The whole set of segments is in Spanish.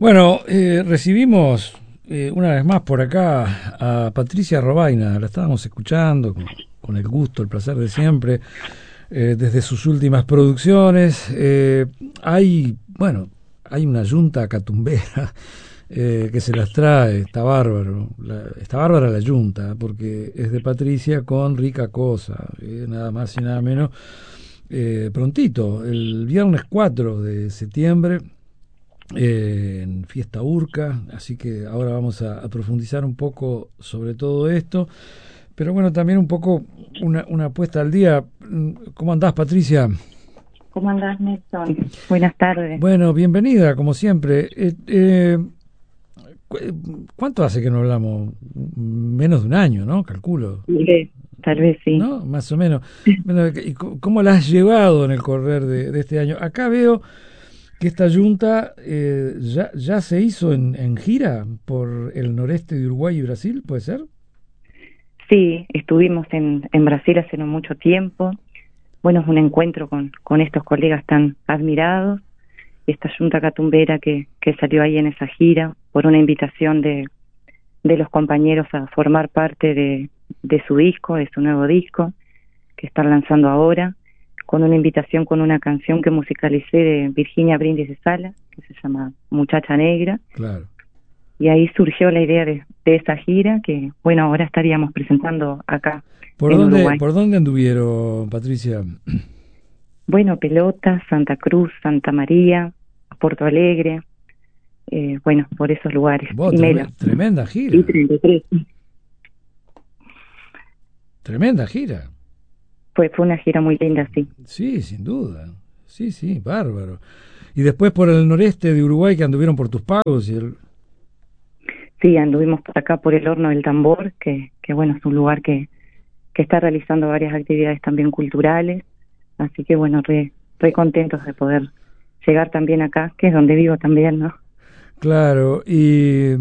Bueno, recibimos una vez más por acá a Patricia Robaina. La estábamos escuchando con el gusto, el placer de siempre, desde sus últimas producciones. Hay una yunta catumbera que se las trae. Está bárbaro. Está bárbara la yunta, porque es de Patricia con Rica Cosa, nada más y nada menos. Prontito, el viernes 4 de septiembre, en Fiesta Urca, así que ahora vamos a profundizar un poco sobre todo esto, pero bueno, también un poco una puesta al día. ¿Cómo andás, Patricia? ¿Cómo andás, Nelson? Buenas tardes. Bueno, bienvenida, como siempre. ¿Cuánto hace que no hablamos? Menos de un año, ¿no? Calculo. Tal vez sí. ¿No? Más o menos. Bueno, ¿y cómo la has llevado en el correr de este año? Acá veo que esta yunta ya se hizo en gira por el noreste de Uruguay y Brasil, ¿puede ser? Sí, estuvimos en Brasil hace no mucho tiempo. Bueno, es un encuentro con estos colegas tan admirados. Esta yunta catumbera que salió ahí en esa gira por una invitación de los compañeros a formar parte de su disco, de su nuevo disco, que están lanzando ahora, con una invitación con una canción que musicalicé de Virginia Brindis de Sala, que se llama Muchacha Negra. Claro. Y ahí surgió la idea de esa gira que, bueno, ahora estaríamos presentando acá en Uruguay. ¿Por dónde anduvieron, Patricia? Bueno, Pelotas, Santa Cruz, Santa María, Porto Alegre, bueno, por esos lugares. Vos, tremenda gira. Y 33. Tremenda gira. Fue una gira muy linda, sí. Sí, sin duda. Sí, bárbaro. Y después por el noreste de Uruguay, que anduvieron por Tus Pagos y el... Sí, anduvimos por acá por el Horno del Tambor, que bueno, es un lugar que está realizando varias actividades también culturales, así que bueno, re contentos de poder llegar también acá, que es donde vivo también, ¿no? Claro, y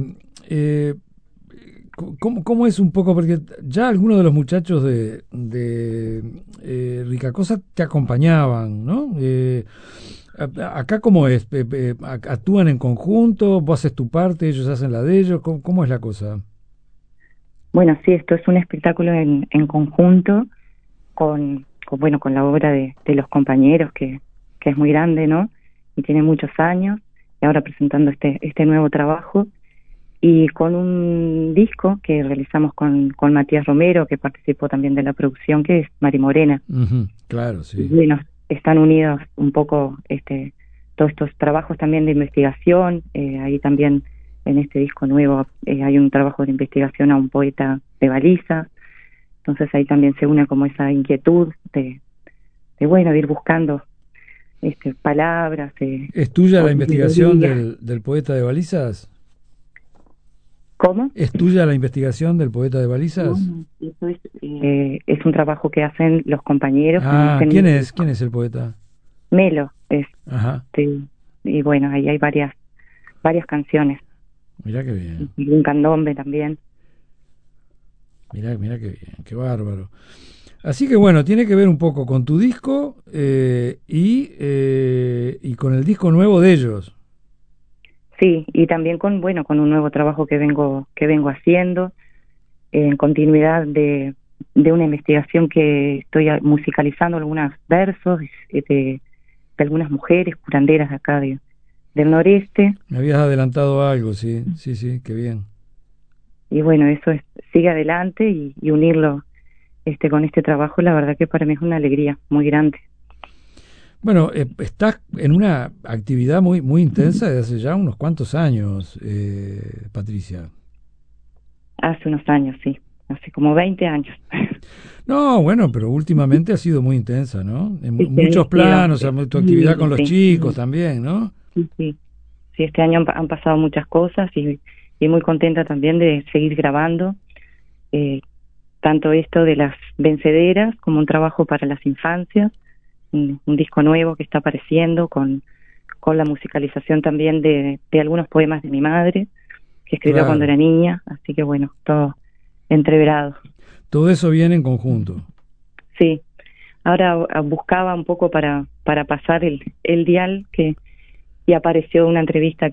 ¿cómo es un poco? Porque ya algunos de los muchachos de Rica Cosa te acompañaban, ¿no? Acá, ¿cómo es? ¿Actúan en conjunto? ¿Vos haces tu parte, ellos hacen la de ellos? ¿Cómo es la cosa? Bueno, sí, esto es un espectáculo en conjunto con la obra de los compañeros, que es muy grande, ¿no? Y tiene muchos años, y ahora presentando este nuevo trabajo, y con un disco que realizamos con Matías Romero, que participó también de la producción, que es Mari Morena. Claro, sí. Y bueno, están unidos un poco todos estos trabajos también de investigación. Ahí también en este disco nuevo hay un trabajo de investigación a un poeta de baliza, entonces ahí también se une como esa inquietud de ir buscando palabras. ¿Es tuya la investigación del poeta de balizas? ¿Cómo? ¿Es tuya la investigación del poeta de balizas? No, eso es un trabajo que hacen los compañeros. ¿Quién es el poeta? Melo es. Ajá. Y bueno, ahí hay varias canciones. Mirá qué bien. Y un candombe también. Mirá qué bien, qué bárbaro. Así que bueno, tiene que ver un poco con tu disco y con el disco nuevo de ellos. Sí, y también con un nuevo trabajo que vengo haciendo en continuidad de una investigación que estoy musicalizando algunos versos de algunas mujeres curanderas de acá del noreste. Me habías adelantado algo, sí, qué bien. Y bueno, eso sigue adelante y unirlo con este trabajo, la verdad que para mí es una alegría muy grande. Bueno, estás en una actividad muy intensa desde hace ya unos cuantos años, Patricia. Hace unos años, sí, hace como 20 años. No, bueno, pero últimamente ha sido muy intensa, ¿no? En sí, muchos planos, sí, tu actividad con los sí, chicos también, ¿no? Sí, este año han pasado muchas cosas y muy contenta también de seguir grabando, tanto esto de las vencederas como un trabajo para las infancias, un disco nuevo que está apareciendo con la musicalización también de algunos poemas de mi madre, que escribió cuando era niña, así que bueno, todo entreverado. Todo eso viene en conjunto. Sí, ahora buscaba un poco para pasar el dial y apareció una entrevista que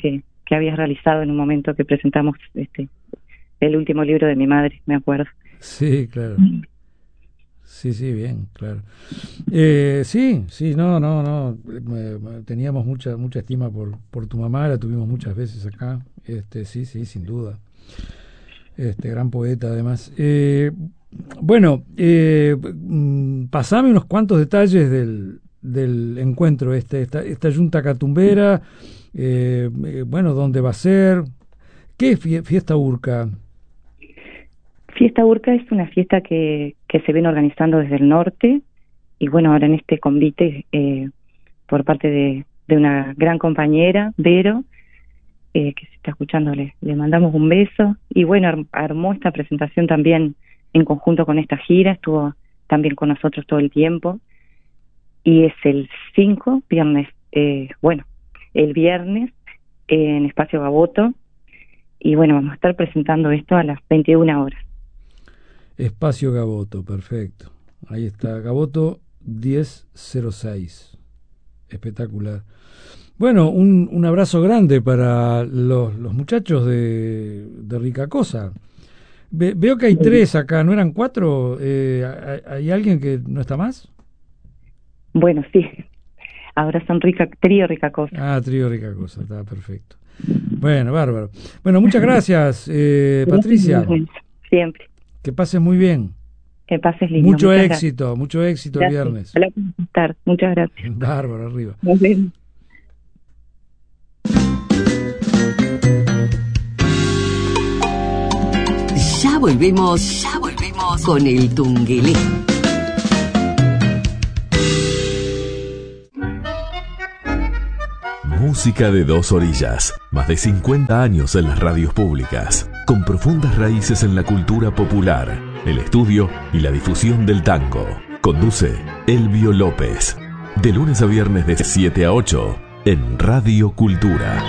que habías realizado en un momento que presentamos el último libro de mi madre, me acuerdo. Sí, claro. Sí, bien, claro. Sí, no. Teníamos mucha estima por tu mamá, la tuvimos muchas veces acá. Sí, sin duda. Gran poeta, además. Bueno, pasame unos cuantos detalles del encuentro, esta Yunta Catumbera, bueno, ¿dónde va a ser? ¿Qué es Fiesta Urca? Fiesta Urca es una fiesta que se viene organizando desde el norte, y bueno, ahora en este convite por parte de una gran compañera, Vero, que se está escuchando, le mandamos un beso, y bueno, armó esta presentación también en conjunto con esta gira, estuvo también con nosotros todo el tiempo, y es el 5, viernes, el viernes en Espacio Gaboto, y bueno, vamos a estar presentando esto a las 21 horas. Espacio Gaboto, perfecto. Ahí está, Gaboto 1006. Espectacular. Bueno, un abrazo grande para los muchachos de Rica Cosa. Veo que hay 3 acá, ¿no eran 4? ¿Hay alguien que no está más? Bueno, sí. Ahora son Trío Rica Cosa. Trío Rica Cosa, está perfecto. Bueno, bárbaro. Bueno, muchas gracias, Patricia. Siempre. Que pases muy bien. Que pases lindo. Mucho éxito gracias. El viernes. Muchas gracias. Bárbaro, arriba. Nos vemos. Ya volvemos con el Tungelé. Música de dos orillas. Más de 50 años en las radios públicas. Con profundas raíces en la cultura popular, el estudio y la difusión del tango. Conduce Elvio López. De lunes a viernes de 7 a 8 en Radio Cultura.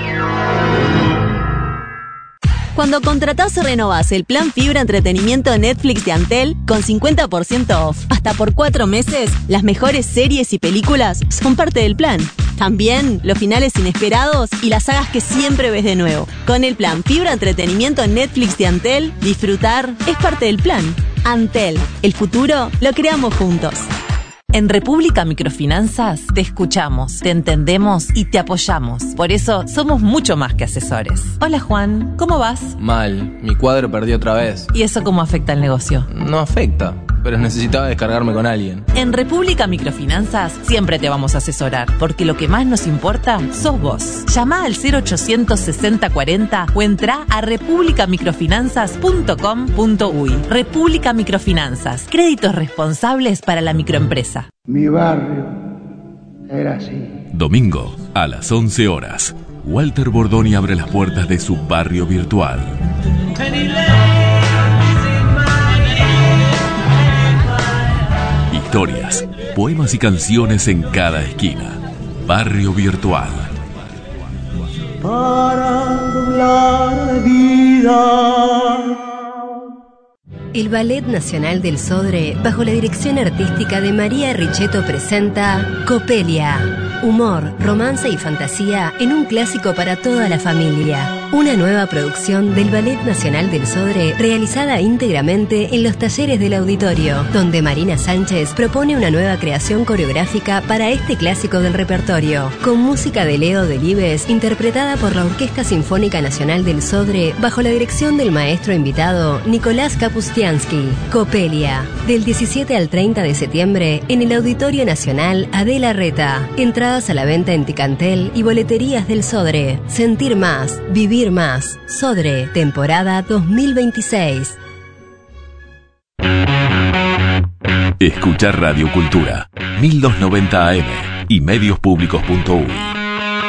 Cuando contratás o renovás el plan Fibra Entretenimiento Netflix de Antel con 50% off hasta por 4 meses, las mejores series y películas son parte del plan. También los finales inesperados y las sagas que siempre ves de nuevo. Con el plan Fibra Entretenimiento Netflix de Antel, disfrutar es parte del plan. Antel, el futuro lo creamos juntos. En República Microfinanzas te escuchamos, te entendemos y te apoyamos. Por eso somos mucho más que asesores. Hola Juan, ¿cómo vas? Mal, mi cuadro perdió otra vez. ¿Y eso cómo afecta al negocio? No afecta, pero necesitaba descargarme con alguien. En República Microfinanzas siempre te vamos a asesorar, porque lo que más nos importa sos vos. Llama al 0800 60 40 o entra a republicamicrofinanzas.com.uy. República Microfinanzas, créditos responsables para la microempresa. Mi barrio era así. Domingo, a las 11 horas, Walter Bordoni abre las puertas de su barrio virtual. Historias, poemas y canciones en cada esquina. Barrio Virtual. Para doblar la vida. El Ballet Nacional del Sodre, bajo la dirección artística de María Richetto, presenta Copelia. Humor, romance y fantasía en un clásico para toda la familia. Una nueva producción del Ballet Nacional del Sodre realizada íntegramente en los talleres del auditorio, donde Marina Sánchez propone una nueva creación coreográfica para este clásico del repertorio, con música de Leo Delibes interpretada por la Orquesta Sinfónica Nacional del Sodre bajo la dirección del maestro invitado Nicolás Kapustiansky. Copelia, del 17 al 30 de septiembre en el Auditorio Nacional Adela Reta. Entradas a la venta en Ticantel y boleterías del Sodre. Sentir más, vivir más. Sodre, temporada 2026. Escuchar Radio Cultura, 1290 AM y mediospublicos.uy.